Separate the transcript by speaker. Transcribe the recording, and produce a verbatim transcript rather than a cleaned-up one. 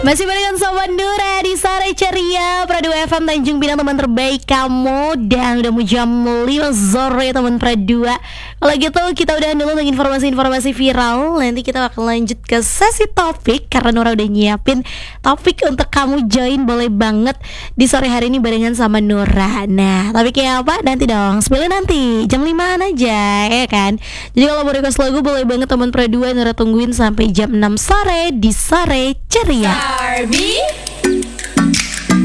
Speaker 1: Masih barengan sama Nura di Sore Ceria Pradu F M Tanjung Pinang, teman terbaik kamu. Dan udah mau jam lima sore teman Pradua. Kalau gitu kita udah dulu untuk informasi-informasi viral. Nanti kita akan lanjut ke sesi topik, karena Nura udah nyiapin topik untuk kamu join. Boleh banget di sore hari ini barengan sama Nura. Nah, topiknya apa? Nanti dong, spill nanti jam limaan aja, ya kan? Jadi kalau mau request lagu boleh banget teman Pradua. Nura tungguin sampai jam enam sore di Sore Ceria.
Speaker 2: Barbie